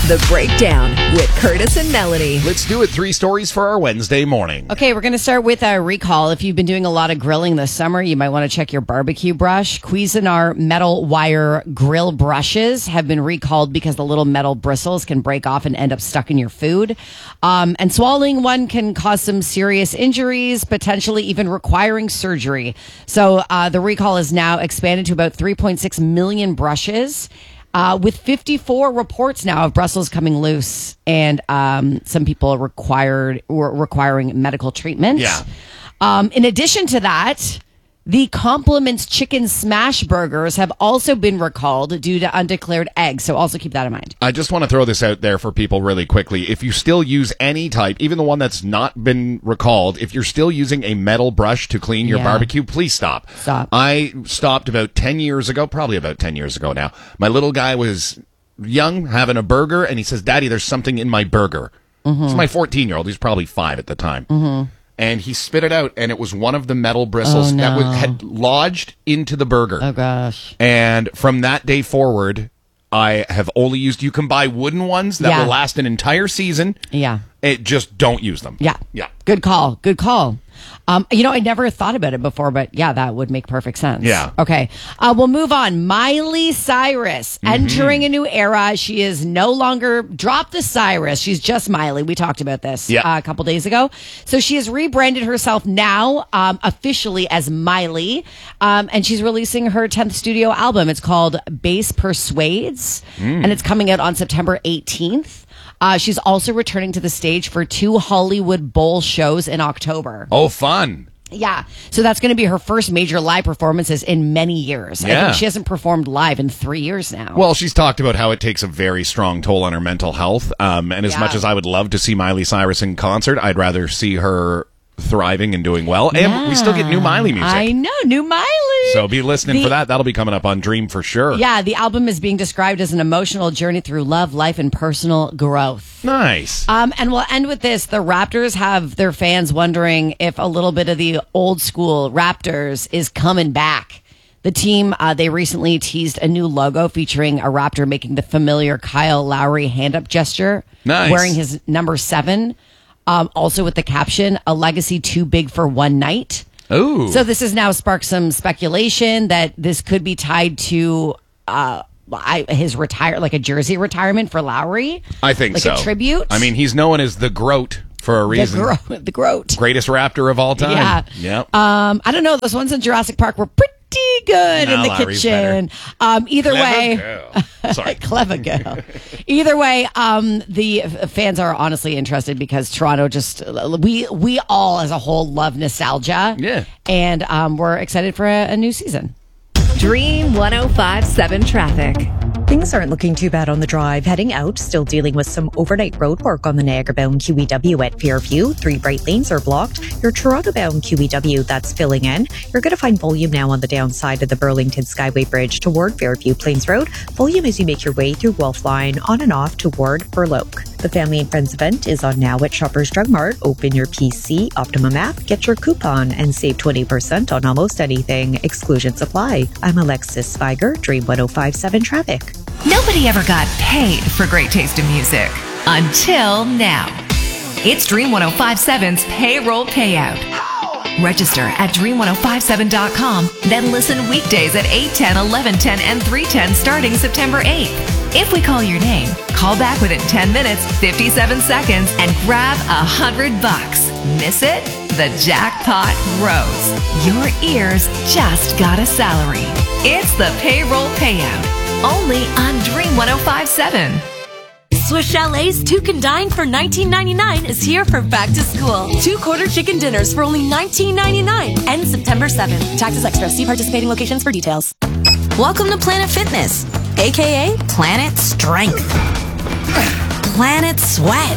The Breakdown with Curtis and Melanie. Let's do it. 3 stories for our Wednesday morning. Okay, we're going to start with a recall. If you've been doing a lot of grilling this summer, you might want to check your barbecue brush. Cuisinart metal wire grill brushes have been recalled because the little metal bristles can break off and end up stuck in your food. And swallowing one can cause some serious injuries, potentially even requiring surgery. So the recall is now expanded to about 3.6 million brushes. With 54 reports now of bristles coming loose, and some people requiring medical treatment. Yeah. In addition to that, the Compliments chicken smash burgers have also been recalled due to undeclared eggs. So also keep that in mind. I just want to throw this out there for people really quickly. If you still use any type, even the one that's not been recalled, if you're still using a metal brush to clean your barbecue, please stop. Stop. I stopped about 10 years ago, probably about 10 years ago now. My little guy was young, having a burger, and he says, "Daddy, there's something in my burger." Mm-hmm. It's my 14-year-old. He's probably 5 at the time. Mm-hmm. And he spit it out, and it was one of the metal bristles that had lodged into the burger. Oh, gosh. And from that day forward, I have only used, you can buy wooden ones that will last an entire season. Yeah. Just don't use them. Yeah. Yeah. Good call. Good call. I never thought about it before, but yeah, that would make perfect sense. Yeah. Okay. We'll move on. Miley Cyrus entering a new era. She is no longer dropped the Cyrus. She's just Miley. We talked about this a couple days ago. So she has rebranded herself now officially as Miley, and she's releasing her 10th studio album. It's called Bass Persuades, and it's coming out on September 18th. She's also returning to the stage for 2 Hollywood Bowl shows in October. Oh, fun. Yeah. So that's going to be her first major live performances in many years. Yeah. I think she hasn't performed live in 3 years now. Well, she's talked about how it takes a very strong toll on her mental health. And as much as I would love to see Miley Cyrus in concert, I'd rather see her thriving and doing well. And we still get new Miley music. I know, new Miley. So be listening for that. That'll be coming up on Dream for sure. Yeah, the album is being described as an emotional journey through love, life, and personal growth. Nice. And we'll end with this. The Raptors have their fans wondering if a little bit of the old school Raptors is coming back. The team, they recently teased a new logo featuring a Raptor making the familiar Kyle Lowry hand-up gesture. Nice. Wearing his number 7. Also with the caption, "A legacy too big for one night." Ooh. So this has now sparked some speculation that this could be tied to his like a jersey retirement for Lowry. I think like so. Like a tribute. I mean, he's known as the GROAT for a reason. The GROAT. Greatest Raptor of all time. Yeah. Yep. I don't know. Those ones in Jurassic Park were pretty good in the Lowry's kitchen. Either way, Sorry. clever girl. Either way, the fans are honestly interested because Toronto just we all as a whole love nostalgia. Yeah, and we're excited for a new season. Dream 105.7 traffic. Things aren't looking too bad on the drive. Heading out, still dealing with some overnight road work on the Niagara-bound QEW at Fairview. 3 bright lanes are blocked. Your Toronto-bound QEW, that's filling in. You're going to find volume now on the downside of the Burlington Skyway Bridge toward Fairview Plains Road. Volume as you make your way through Wolf Line on and off toward Burloak. The Family and Friends event is on now at Shoppers Drug Mart. Open your PC Optimum app, get your coupon, and save 20% on almost anything. Exclusions apply. I'm Alexis Spiger, Dream 105.7 Traffic. Nobody ever got paid for great taste in music. Until now. It's Dream 105.7's payroll payout. Register at dream1057.com, then listen weekdays at 8, 10, 11, 10, and 3:10 starting September 8th. If we call your name, call back within 10 minutes, 57 seconds, and grab $100. Miss it? The jackpot rose. Your ears just got a salary. It's the payroll payout. Only on Dream 105.7. Swiss Chalet's Two Can Dine for $19.99 is here for back to school. 2 quarter chicken dinners for only $19.99. Ends September 7th. Taxes extra. See participating locations for details. Welcome to Planet Fitness, aka Planet Strength, Planet Sweat,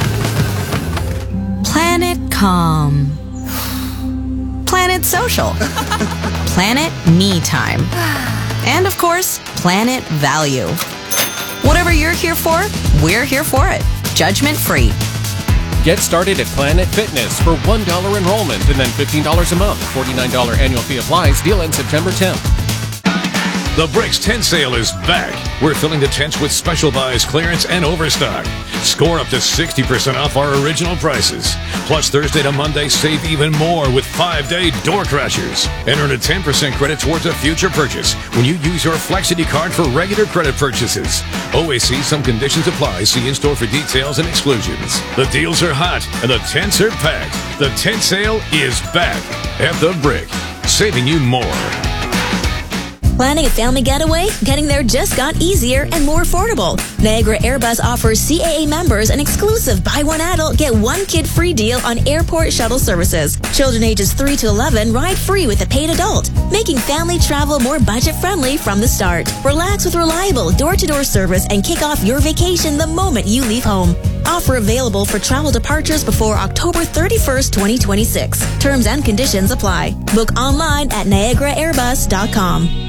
Planet Calm, Planet Social, Planet Me Time, and of course, Planet Value. Whatever you're here for, we're here for it. Judgment free. Get started at Planet Fitness for $1 enrollment and then $15 a month. $49 annual fee applies. Deal ends September 10th. The Bricks tent sale is back. We're filling the tents with special buys, clearance, and overstock. Score up to 60% off our original prices. Plus, Thursday to Monday, save even more with 5-day door crashers. And earn a 10% credit towards a future purchase when you use your Flexity card for regular credit purchases. Always see some conditions apply. See in-store for details and exclusions. The deals are hot and the tents are packed. The tent sale is back at The Brick, saving you more. Planning a family getaway? Getting there just got easier and more affordable. Niagara Airbus offers CAA members an exclusive buy one adult, get one kid free deal on airport shuttle services. Children ages 3 to 11 ride free with a paid adult, making family travel more budget-friendly from the start. Relax with reliable door-to-door service and kick off your vacation the moment you leave home. Offer available for travel departures before October 31st, 2026. Terms and conditions apply. Book online at NiagaraAirbus.com.